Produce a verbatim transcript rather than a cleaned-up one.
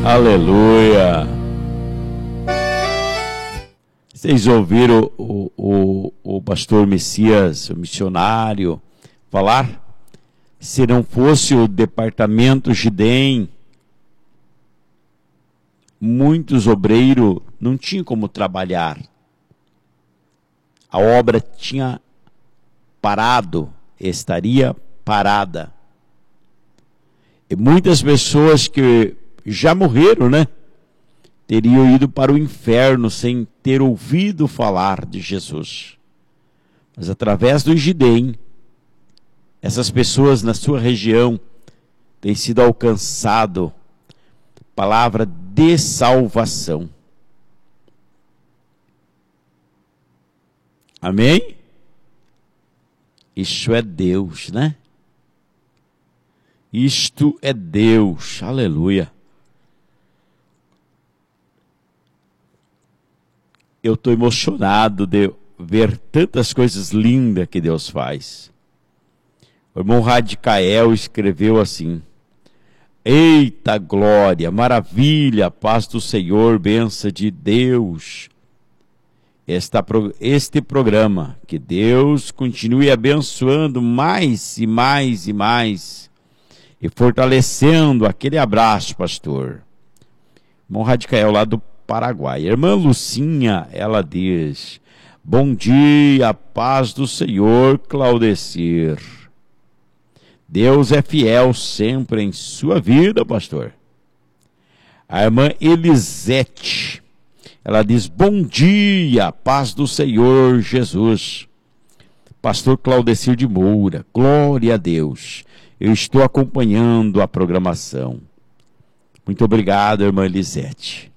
Aleluia. Vocês ouviram o, o, o pastor Messias, o missionário, falar? Se não fosse o departamento Gidem, muitos obreiros não tinham como trabalhar. A obra tinha parado, estaria parada. E muitas pessoas que já morreram, né? Teriam ido para o inferno sem ter ouvido falar de Jesus. Mas através do Gidem, essas pessoas na sua região têm sido alcançado palavra de salvação. Amém? Isso é Deus, né? Isto é Deus. Aleluia. Eu estou emocionado de ver tantas coisas lindas que Deus faz. O irmão Radicael escreveu assim: eita glória, maravilha, paz do Senhor, bênção de Deus. Esta, este programa, que Deus continue abençoando mais e mais e mais, e fortalecendo. Aquele abraço, pastor. Irmão Radicael lá do Paraguai. Irmã Lucinha, ela diz: bom dia, paz do Senhor, Claudecir. Deus é fiel sempre em sua vida, pastor. A irmã Elisete, ela diz: bom dia, paz do Senhor Jesus. Pastor Claudecir de Moura, glória a Deus. Eu estou acompanhando a programação. Muito obrigado, irmã Elisete.